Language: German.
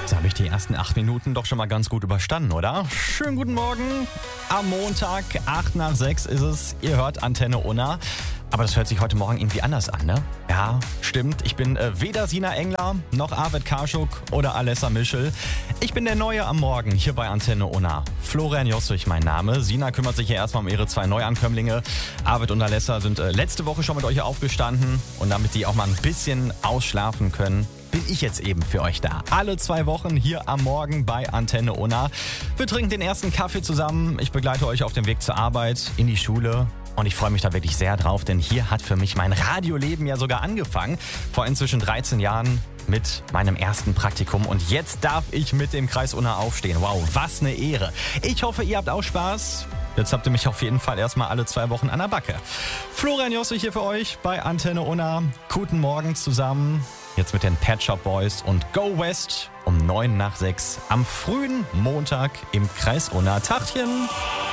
Jetzt habe ich die ersten 8 Minuten doch schon mal ganz gut überstanden, oder? Schönen guten Morgen. Am Montag, 8 nach 6 ist es. Ihr hört Antenne Unna. Aber das hört sich heute Morgen irgendwie anders an, ne? Ja, stimmt. Ich bin weder Sina Engler, noch Arvid Karschuk oder Alessa Mischel. Ich bin der Neue am Morgen hier bei Antenne Unna. Florian Jossich mein Name. Sina kümmert sich ja erstmal um ihre 2 Neuankömmlinge. Arvid und Alessa sind letzte Woche schon mit euch aufgestanden. Und damit die auch mal ein bisschen ausschlafen können, bin ich jetzt eben für euch da. Alle 2 Wochen hier am Morgen bei Antenne Unna. Wir trinken den ersten Kaffee zusammen. Ich begleite euch auf dem Weg zur Arbeit, in die Schule. Und ich freue mich da wirklich sehr drauf, denn hier hat für mich mein Radioleben ja sogar angefangen. Vor inzwischen 13 Jahren mit meinem ersten Praktikum. Und jetzt darf ich mit dem Kreis Unna aufstehen. Wow, was eine Ehre. Ich hoffe, ihr habt auch Spaß. Jetzt habt ihr mich auf jeden Fall erstmal alle 2 Wochen an der Backe. Florian Jossich hier für euch bei Antenne Unna. Guten Morgen zusammen. Jetzt mit den Pet Shop Boys und Go West um 9 nach 6 am frühen Montag im Kreis Unna. Tachchen.